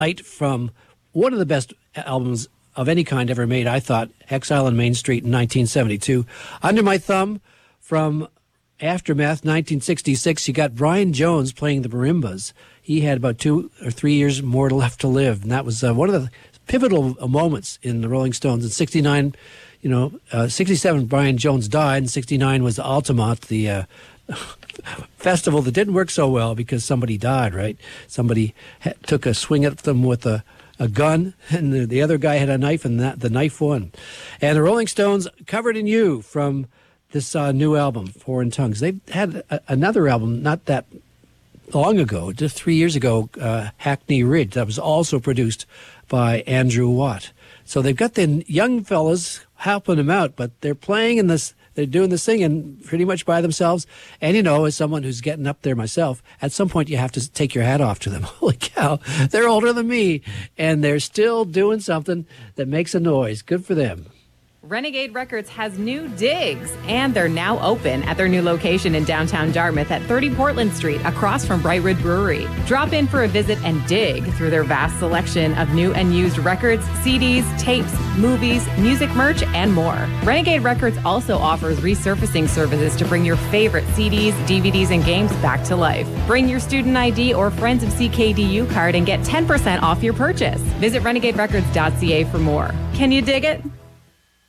Night from one of the best albums of any kind ever made, I thought, Exile on Main Street in 1972. Under My Thumb from Aftermath, 1966, you got Brian Jones playing the marimbas. He had about 2 or 3 years more left to live, and that was one of the pivotal moments in the Rolling Stones. In 69, 67, Brian Jones died, and 69 was Altamont, the festival that didn't work so well because somebody died, right? Somebody took a swing at them with a gun, and the other guy had a knife, and the knife won. And the Rolling Stones, Covered in You from this new album, Foreign Tongues. They've had another album not that long ago, just 3 years ago, Hackney Ridge, that was also produced by Andrew Watt. So they've got the young fellas helping them out, but they're playing in this. They're doing the singing pretty much by themselves. And, as someone who's getting up there myself, at some point you have to take your hat off to them. Holy cow, they're older than me, and they're still doing something that makes a noise. Good for them. Renegade Records has new digs, and they're now open at their new location in downtown Dartmouth at 30 Portland Street, across from Bright Red Brewery. Drop in for a visit and dig through their vast selection of new and used records, CDs, tapes, movies, music merch, and more. Renegade Records also offers resurfacing services to bring your favorite CDs, DVDs, and games back to life. Bring your student ID or Friends of CKDU card and get 10% off your purchase. Visit renegaderecords.ca for more. Can you dig it?